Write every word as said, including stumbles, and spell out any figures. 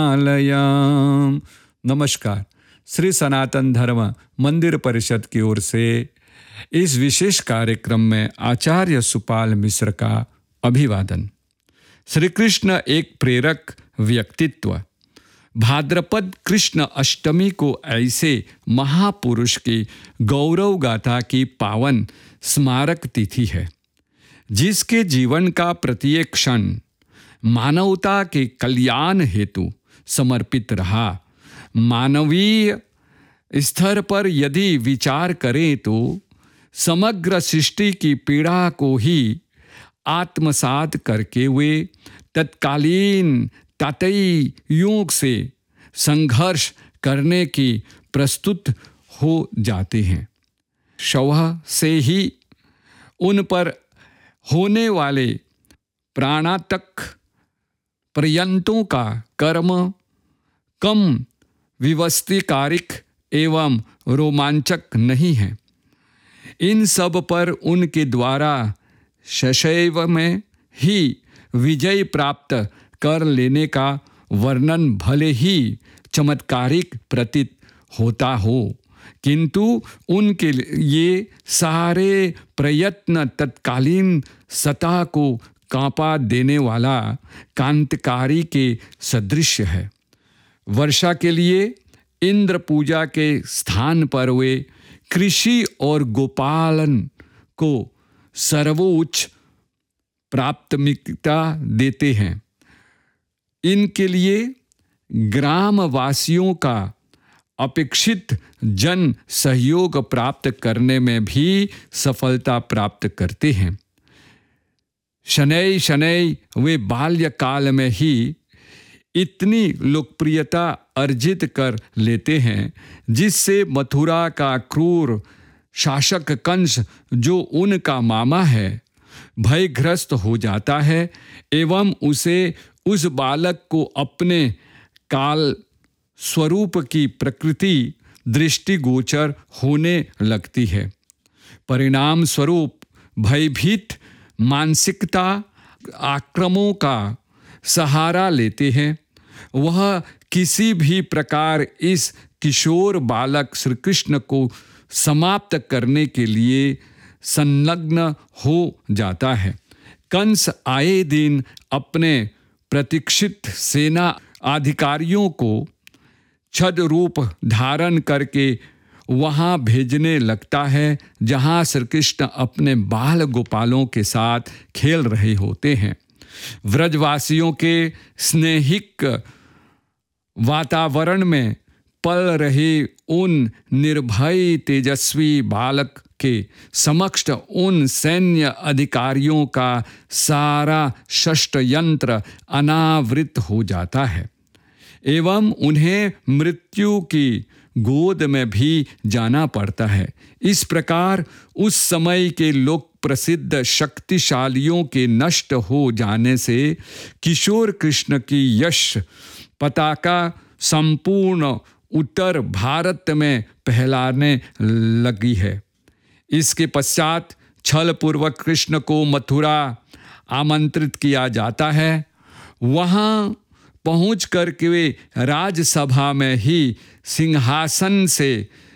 आलयाम। नमस्कार। श्री सनातन धर्म मंदिर परिषद की ओर से इस विशेष कार्यक्रम में आचार्य सुपाल मिश्र का अभिवादन। श्री कृष्ण एक प्रेरक व्यक्तित्व। भाद्रपद कृष्ण अष्टमी को ऐसे महापुरुष की गौरव गाथा की पावन स्मारक तिथि है, जिसके जीवन का प्रत्येक क्षण मानवता के कल्याण हेतु समर्पित रहा। मानवीय स्तर पर यदि विचार करें तो समग्र सृष्टि की पीड़ा को ही आत्मसात करके वे तत्कालीन तातई युग से संघर्ष करने की प्रस्तुत हो जाते हैं। शव से ही उन पर होने वाले प्राणातक पर्यंतों का कर्म कम विवस्तिकारिक एवं रोमांचक नहीं है। इन सब पर उनके द्वारा सशैव में ही विजय प्राप्त कर लेने का वर्णन भले ही चमत्कारिक प्रतीत होता हो, किंतु उनके ये सारे प्रयत्न तत्कालीन सत्ता को कांपा देने वाला क्रांतिकारी के सदृश है। वर्षा के लिए इंद्र पूजा के स्थान पर वे कृषि और गोपालन को सर्वोच्च प्राथमिकता देते हैं। इनके लिए ग्रामवासियों का अपेक्षित जन सहयोग प्राप्त करने में भी सफलता प्राप्त करते हैं। शनै शनै वे बाल्यकाल में ही इतनी लोकप्रियता अर्जित कर लेते हैं, जिससे मथुरा का क्रूर शासक कंस, जो उनका मामा है, भयग्रस्त हो जाता है एवं उसे उस बालक को अपने काल स्वरूप की प्रकृति दृष्टिगोचर होने लगती है। परिणाम स्वरूप भयभीत मानसिकता आक्रमणों का सहारा लेते हैं। वह किसी भी प्रकार इस किशोर बालक श्री कृष्ण को समाप्त करने के लिए संलग्न हो जाता है। कंस आए दिन अपने प्रतीक्षित सेना अधिकारियों को छद रूप धारण करके वहाँ भेजने लगता है, जहाँ श्री कृष्ण अपने बाल गोपालों के साथ खेल रहे होते हैं। व्रजवासियों के स्नेहिक वातावरण में पल रहे उन निर्भय तेजस्वी बालक के समक्ष उन सैन्य अधिकारियों का सारा षड्यंत्र अनावृत हो जाता है एवं उन्हें मृत्यु की गोद में भी जाना पड़ता है। इस प्रकार उस समय के लोक प्रसिद्ध शक्तिशालियों के नष्ट हो जाने से किशोर कृष्ण की यश पताका संपूर्ण उत्तर भारत में फहलाने लगी है। इसके पश्चात छल पूर्वक कृष्ण को मथुरा आमंत्रित किया जाता है। वहाँ पहुँच कर के वे राजसभा में ही सिंहासन से